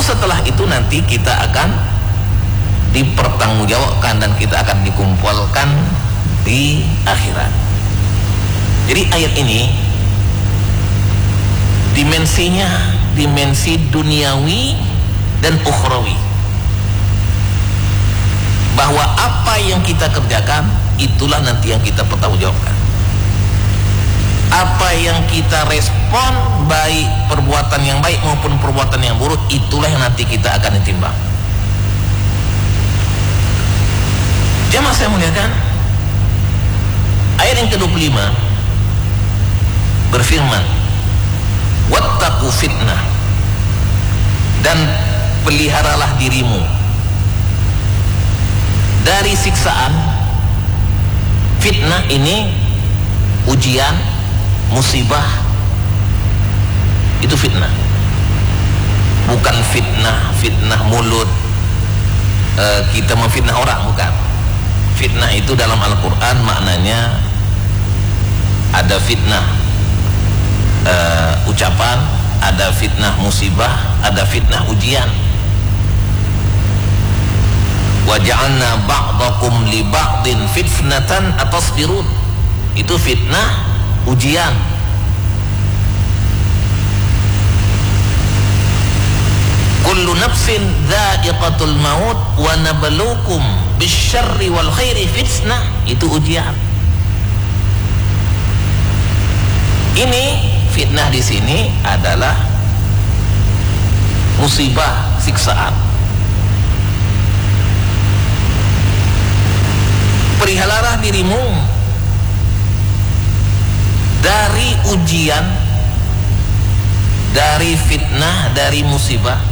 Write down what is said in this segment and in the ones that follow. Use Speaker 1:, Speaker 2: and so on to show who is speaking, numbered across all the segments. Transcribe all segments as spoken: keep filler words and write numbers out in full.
Speaker 1: Baru setelah itu nanti kita akan dipertanggungjawabkan dan kita akan dikumpulkan di akhirat. Jadi ayat ini dimensinya dimensi duniawi dan ukhrawi, bahwa apa yang kita kerjakan itulah nanti yang kita pertanggungjawabkan. Apa yang kita respon, baik perbuatan yang baik maupun perbuatan yang buruk, itulah yang nanti kita akan ditimbang. Jamaah saya muliakan, ayat yang ke dua puluh lima berfirman, wattaqu fitnah, dan peliharalah dirimu dari siksaan. Fitnah ini ujian, musibah, itu fitnah. Bukan fitnah fitnah mulut, e, kita memfitnah orang, bukan. Fitnah itu dalam Al-Quran maknanya ada fitnah e, ucapan, ada fitnah musibah, ada fitnah ujian. Wa ja'alna ba'dakum li ba'din fitnatan atasbirun, itu fitnah ujian. Kullu nafsin dha'iqatul maut wa nabluukum bisyarri wal khairi fitnah, itu ujian. Ini fitnah di sini adalah musibah, siksaan. Peliharalah dirimu dari ujian, dari fitnah, dari musibah.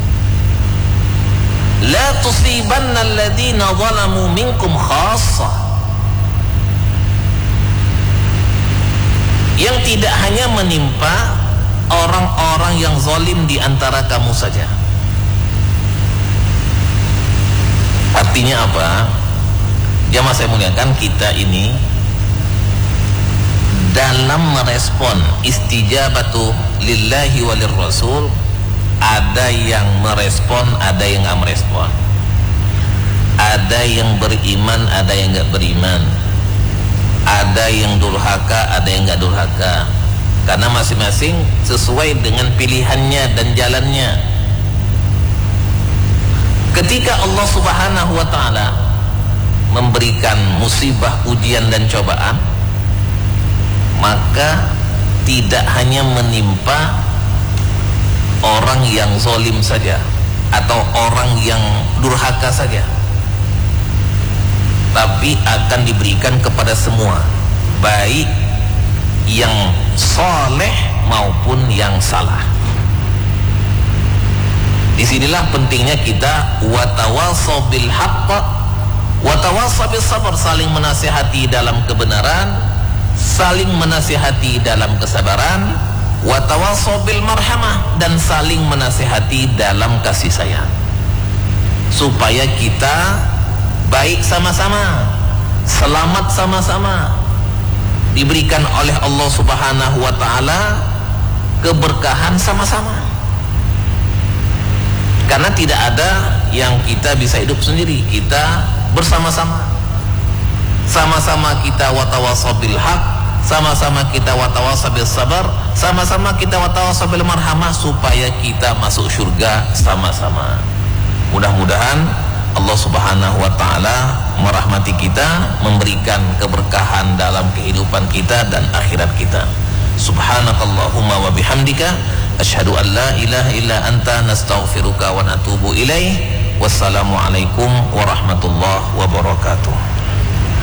Speaker 1: La tusibanna alladhina zalamu minkum khassah, yang tidak hanya menimpa orang-orang yang zalim di antara kamu saja. Artinya apa? Jamaah saya muliakan, kita ini dalam merespon istijabatu lillahi walir rasul, ada yang merespon, ada yang nggak merespon, ada yang beriman, ada yang nggak beriman, ada yang durhaka, ada yang nggak durhaka, karena masing-masing sesuai dengan pilihannya dan jalannya. Ketika Allah Subhanahu wa ta'ala memberikan musibah, ujian dan cobaan, maka tidak hanya menimpa orang yang zalim saja atau orang yang durhaka saja, tapi akan diberikan kepada semua, baik yang soleh maupun yang salah. Disinilah pentingnya kita watawassaw bil haqq watawassaw bis sabr, saling menasihati dalam kebenaran, saling menasihati dalam kesabaran, watawassaw bil marhamah, dan saling menasihati dalam kasih sayang, supaya kita baik sama-sama, selamat sama-sama, diberikan oleh Allah Subhanahu wa ta'ala keberkahan sama-sama. Karena tidak ada yang kita bisa hidup sendiri, kita bersama-sama, sama-sama kita watawassaw bil haq, sama-sama kita watawassaw bis sabar, sama-sama kita watawassaw bil marhamah, supaya kita masuk surga sama-sama. Mudah-mudahan Allah Subhanahu wa ta'ala merahmati kita, memberikan keberkahan dalam kehidupan kita dan akhirat kita. Subhanakallahumma wa bihamdika asyhadu an la ilaha illa anta nastaghfiruka wa natubu ilaih. Wassalamualaikum warahmatullahi wabarakatuh.